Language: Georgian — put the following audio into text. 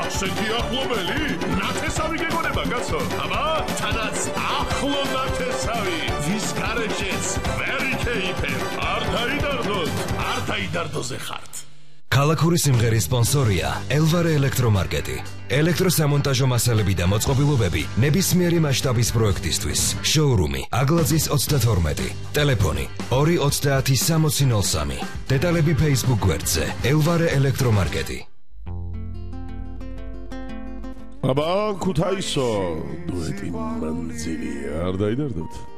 ასეთი ახლობელი? ნათესავი გეგონება, კაცო. აბა, თანაც ახლო ნათესავი. ვის გარეშეც ვერ იქეიფებ. არ დაიდარდოზე ხართ. ქალაქური სიმღერის სპონსორია ელვარე ელექტრომარკეტი. ელექტროსამონტაჟო მასალები და მოწყობილობები ნებისმიერი მასშტაბის პროექტისთვის. შოურუმი აგლაძის 32. ტელეფონი 2306003. დეტალები Facebook გვერდზე ელვარე ელექტრომარკეტი. აბა, ქუთაისო, დუეტი მანძილი არ დაიდარდოთ.